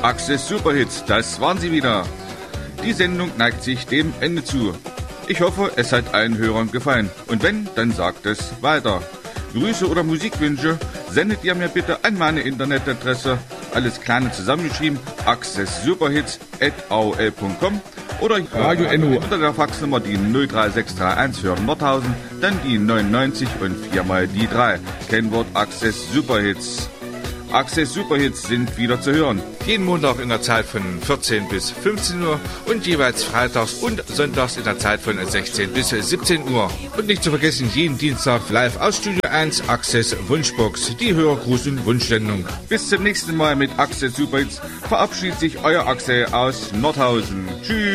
Access Superhits, das waren sie wieder. Die Sendung neigt sich dem Ende zu. Ich hoffe, es hat allen Hörern gefallen. Und wenn, dann sagt es weiter. Grüße oder Musikwünsche sendet ihr mir bitte an meine Internetadresse, alles kleine zusammengeschrieben, accesssuperhits@aol.com oder Radio Enno unter der Faxnummer die 03631 für Nordhausen, dann die 99 und 4 mal die 3. Kennwort Access Superhits. Access Superhits sind wieder zu hören. Jeden Montag in der Zeit von 14 bis 15 Uhr und jeweils freitags und sonntags in der Zeit von 16 bis 17 Uhr. Und nicht zu vergessen, jeden Dienstag live aus Studio 1 Access Wunschbox, die Hörergruß- und Wunschsendung. Bis zum nächsten Mal mit Access Superhits verabschiedet sich euer Axel aus Nordhausen. Tschüss.